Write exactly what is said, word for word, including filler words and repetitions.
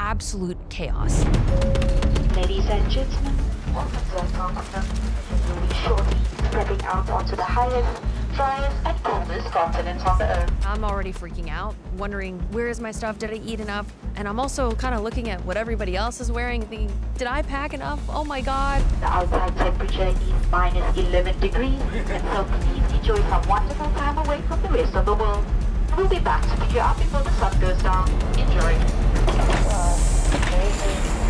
absolute chaos. Ladies and gentlemen, welcome to our continent. We'll be shortly stepping out onto the highest, driest, and coldest continent on the Earth. I'm already freaking out, wondering where is my stuff? Did I eat enough? And I'm also kind of looking at what everybody else is wearing, thinking, did I pack enough? Oh my God. The outside temperature is minus eleven degrees, and so please enjoy some wonderful time away from the rest of the world. We'll be back to pick you up before the sun goes down. Enjoy.